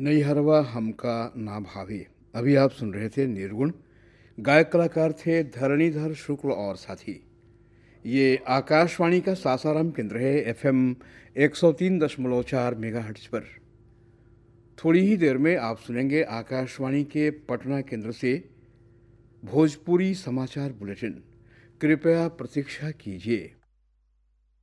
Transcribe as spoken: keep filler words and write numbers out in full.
नैहरवा हमका ना भावे। अभी आप सुन रहे थे निर्गुण। गायक कलाकार थे धरणीधर शुक्ल और साथी। ये आकाशवाणी का सासाराम केंद्र है, एफएम एक सौ तीन दशमलव चार मेगाहर्ट्ज पर। थोड़ी ही देर में आप सुनेंगे आकाशवाणी के पटना केंद्र से भोजपुरी समाचार बुलेटिन। कृपया प्रतीक्षा कीजिए।